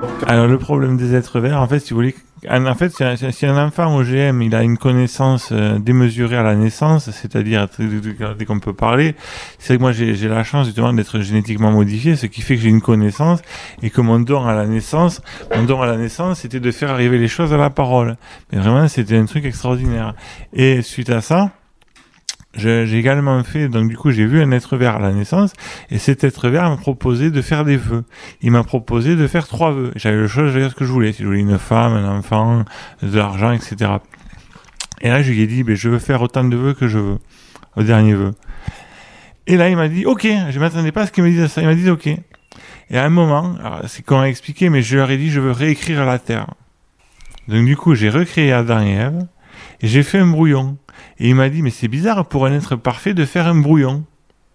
Alors le problème des êtres verts, en fait, si vous voulez, si un enfant OGM, il a une connaissance démesurée à la naissance, c'est-à-dire dès qu'on peut parler, c'est que moi j'ai la chance justement d'être génétiquement modifié, ce qui fait que j'ai une connaissance et que mon don à la naissance, c'était de faire arriver les choses à la parole. Mais vraiment, c'était un truc extraordinaire. Et suite à ça, j'ai également fait, donc du coup j'ai vu un être vert à la naissance, et cet être vert m'a proposé de faire des vœux. Il m'a proposé de faire 3 vœux. J'avais le choix de faire ce que je voulais. Si je voulais une femme, un enfant, de l'argent, etc. Et là je lui ai dit, je veux faire autant de vœux que je veux, au dernier vœu. Et là il m'a dit, ok, je m'attendais pas à ce qu'il me dise ça, il m'a dit ok. Et à un moment, alors, c'est qu'on a expliqué, mais je leur ai dit, je veux réécrire la terre. Donc du coup j'ai recréé Adam et Ève, et j'ai fait un brouillon. Et il m'a dit, mais c'est bizarre pour un être parfait de faire un brouillon.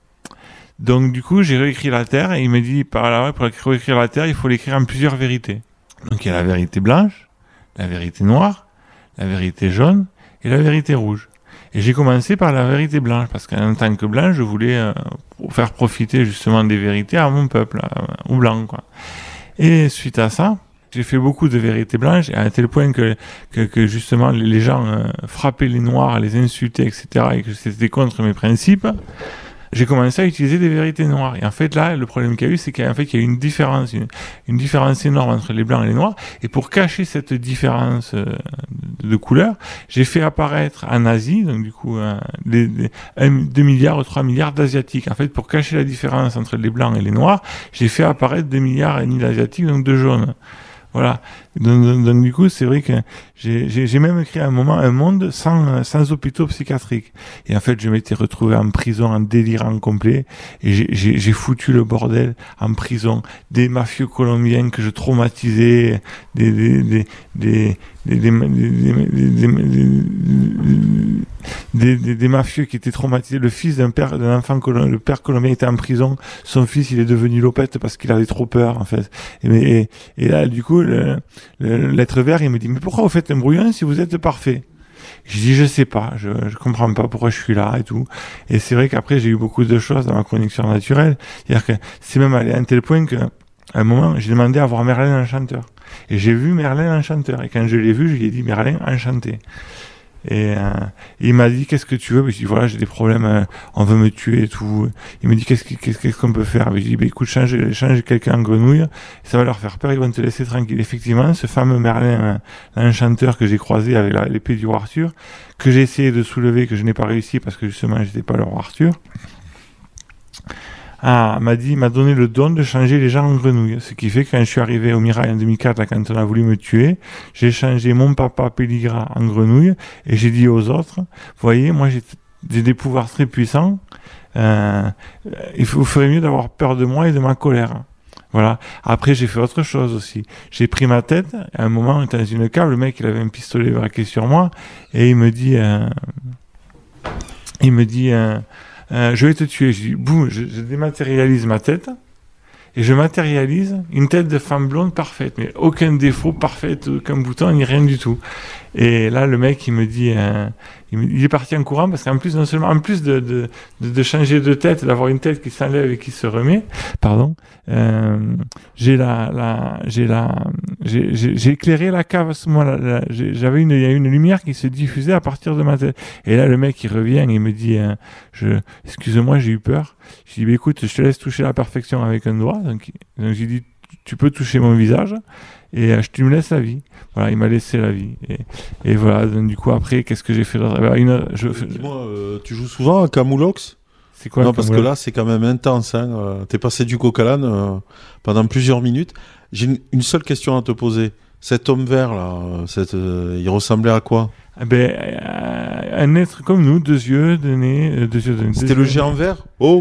Donc du coup, j'ai réécrit la Terre et il m'a dit, pour réécrire la Terre, il faut l'écrire en plusieurs vérités. Donc il y a la vérité blanche, la vérité noire, la vérité jaune et la vérité rouge. Et j'ai commencé par la vérité blanche, parce qu'en tant que blanc, je voulais faire profiter justement des vérités à mon peuple, aux blancs, quoi. Et suite à ça, j'ai fait beaucoup de vérités blanches, à tel point que justement les gens frappaient les noirs, les insultaient, etc., et que c'était contre mes principes. J'ai commencé à utiliser des vérités noires. Et en fait, là, le problème qu'il y a eu, c'est qu'en fait, il y a une différence énorme entre les blancs et les noirs. Et pour cacher cette différence de couleur, j'ai fait apparaître en Asie, donc du coup, 2 milliards ou 3 milliards d'Asiatiques. En fait, pour cacher la différence entre les blancs et les noirs, j'ai fait apparaître 2 milliards et demi d'Asiatiques, donc de jaunes. Voilà. Donc du coup, c'est vrai que j'ai même créé à un moment un monde sans hôpitaux psychiatriques. Et en fait, je m'étais retrouvé en prison en délirant complet. Et j'ai foutu le bordel en prison. Des mafieux colombiens que je traumatisais, des mafieux qui étaient traumatisés. Le fils d'un enfant le père colombien était en prison. Son fils, il est devenu lopette parce qu'il avait trop peur, en fait. Et là, du coup, l'être vert, il me dit, mais pourquoi vous faites un brouillon si vous êtes parfait? Je dis, je sais pas, je comprends pas pourquoi je suis là et tout. Et c'est vrai qu'après, j'ai eu beaucoup de choses dans ma connexion naturelle. C'est-à-dire que c'est même allé à un tel point qu'à un moment, j'ai demandé à voir Merlin l'Enchanteur. Et j'ai vu Merlin l'Enchanteur. Et quand je l'ai vu, je lui ai dit, Merlin, enchanté. Et il m'a dit, qu'est-ce que tu veux? Je lui ai dit, voilà, j'ai des problèmes, on veut me tuer et tout. Il me dit, qu'est-ce qu'on peut faire? Je lui ai dit, écoute, change quelqu'un en grenouille, ça va leur faire peur, ils vont te laisser tranquille. Effectivement, ce fameux Merlin, l'Enchanteur que j'ai croisé avec l'épée du roi Arthur, que j'ai essayé de soulever, que je n'ai pas réussi parce que justement, j'étais pas le roi Arthur, m'a donné le don de changer les gens en grenouilles. Ce qui fait que quand je suis arrivé au Mirail en 2004, là, quand on a voulu me tuer, j'ai changé mon papa Pelligra en grenouille et j'ai dit aux autres, voyez, moi j'ai des pouvoirs très puissants, vous ferait mieux d'avoir peur de moi et de ma colère. Voilà. Après, j'ai fait autre chose aussi. J'ai pris ma tête, à un moment, dans une cave, le mec, il avait un pistolet braqué sur moi et il me dit, je vais te tuer. Je dis, boum, je dématérialise ma tête et je matérialise une tête de femme blonde parfaite, mais aucun défaut, parfaite, aucun bouton, ni rien du tout. Et là, le mec, il me dit, il est parti en courant parce qu'en plus, non seulement, en plus de changer de tête, d'avoir une tête qui s'enlève et qui se remet, j'ai éclairé la cave à ce moment-là. Il y a une lumière qui se diffusait à partir de ma tête. Et là, le mec, il revient, il me dit, excuse-moi, j'ai eu peur. Je dis, écoute, je te laisse toucher la perfection avec un doigt. Donc j'ai dit, tu peux toucher mon visage et tu me laisses la vie. Voilà, il m'a laissé la vie. Et voilà, donc, du coup, après, qu'est-ce que j'ai fait d'autre? Dis-moi, tu joues souvent à Camoulox? C'est quoi? Non, parce que là, c'est quand même intense. Hein. T'es passé du coq à l'âne pendant plusieurs minutes. J'ai une seule question à te poser. Cet homme vert, là, il ressemblait à quoi? Un être comme nous, 2 yeux, 2 nez, 2 yeux de nez. C'était le géant vert? Oh.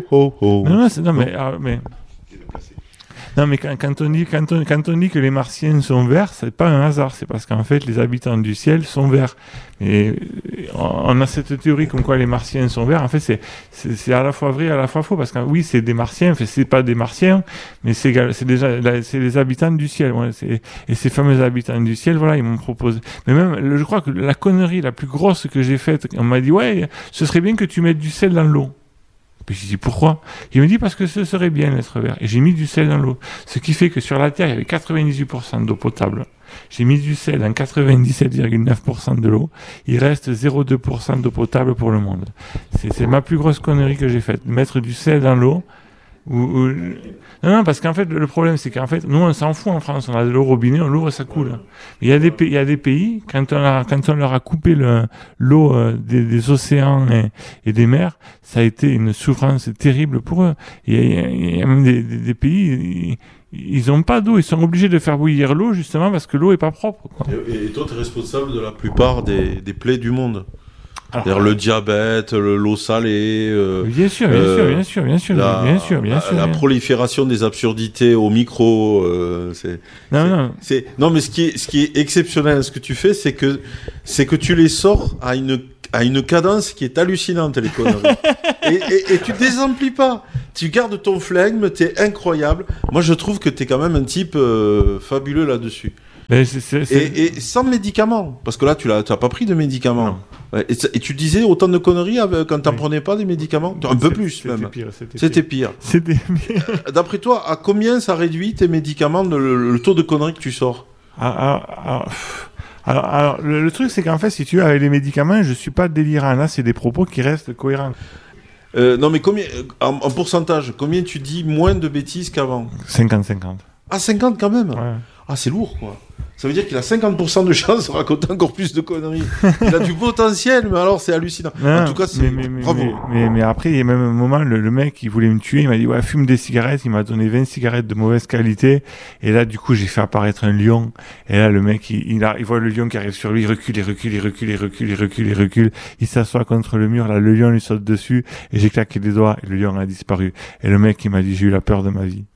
Non, mais quand on dit que les Martiens sont verts, c'est pas un hasard, c'est parce qu'en fait, les habitants du ciel sont verts. Et on a cette théorie comme quoi les Martiens sont verts. En fait, c'est à la fois vrai et à la fois faux, parce que oui, c'est des Martiens, enfin, c'est pas des Martiens, mais c'est les habitants du ciel. Ouais, et ces fameux habitants du ciel, voilà, ils m'ont proposé. Mais même, je crois que la connerie la plus grosse que j'ai faite, on m'a dit, ouais, ce serait bien que tu mettes du sel dans l'eau. Puis je dis pourquoi? Il me dit parce que ce serait bien l'être vert. Et j'ai mis du sel dans l'eau. Ce qui fait que sur la Terre, il y avait 98% d'eau potable. J'ai mis du sel dans 97,9% de l'eau. Il reste 0,2% d'eau potable pour le monde. C'est ma plus grosse connerie que j'ai faite. Mettre du sel dans l'eau. Non, parce qu'en fait, le problème, c'est qu'en fait, nous, on s'en fout en France. On a de l'eau robinet, on l'ouvre, ça coule. Il y a des pays, quand on leur a coupé l'eau des océans et des mers, ça a été une souffrance terrible pour eux. Il y a même des pays, ils n'ont pas d'eau, ils sont obligés de faire bouillir l'eau, justement, parce que l'eau est pas propre, quoi. Et toi, tu es responsable de la plupart des plaies du monde. C'est-à-dire le diabète, l'eau salée. Bien sûr. La prolifération des absurdités au micro. Non, mais ce qui est exceptionnel, ce que tu fais, c'est que tu les sors à une cadence qui est hallucinante, les conneries. et tu désemplis pas. Tu gardes ton flegme, t'es incroyable. Moi, je trouve que t'es quand même un type fabuleux là-dessus. Mais Et sans médicaments, parce que là tu n'as pas pris de médicaments. Et tu disais autant de conneries quand t'en prenais pas des médicaments, un peu plus même. C'était pire. D'après toi, à combien ça réduit tes médicaments, le taux de conneries que tu sors? Alors, le truc c'est qu'en fait, si tu veux, avec les médicaments, je suis pas délirant. Là, c'est des propos qui restent cohérents. Non, mais combien en pourcentage, combien tu dis moins de bêtises qu'avant? 50-50. Ah, 50 quand même. Ouais. Ah, c'est lourd, quoi. Ça veut dire qu'il a 50% de chance de raconter encore plus de conneries. Il a du potentiel, mais alors c'est hallucinant. Non, en tout cas, c'est bravo. Mais après, il y a même un moment, le mec, il voulait me tuer, il m'a dit, ouais, fume des cigarettes, il m'a donné 20 cigarettes de mauvaise qualité, et là, du coup, j'ai fait apparaître un lion, et là, le mec, il voit le lion qui arrive sur lui, il recule, il s'assoit contre le mur, là, le lion lui saute dessus, et j'ai claqué des doigts, et le lion a disparu. Et le mec, il m'a dit, j'ai eu la peur de ma vie.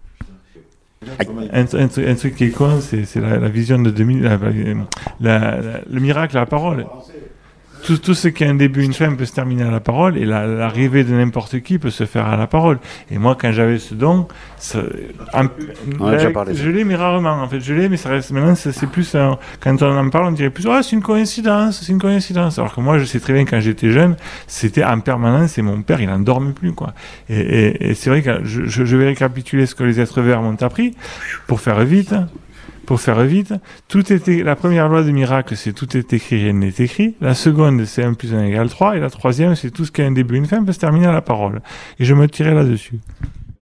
Un truc qui est con, c'est la vision de 2000, le miracle à la parole. Tout ce qui a un début, une fin peut se terminer à la parole, et l'arrivée de n'importe qui peut se faire à la parole. Et moi, quand j'avais ce don, je l'ai, mais rarement. En fait, je l'ai, mais ça reste. Maintenant, c'est plus quand on en parle, on dirait plus c'est une coïncidence. Alors que moi, je sais très bien quand j'étais jeune, c'était en permanence, et mon père, il en dormait plus, quoi. Et c'est vrai que je vais récapituler ce que les êtres verts m'ont appris pour faire vite. La première loi de miracle, c'est tout est écrit, rien n'est écrit. La seconde, c'est 1 + 1 = 3. Et la troisième, c'est tout ce qui a un début, une fin peut se terminer à la parole. Et je me tirais là-dessus.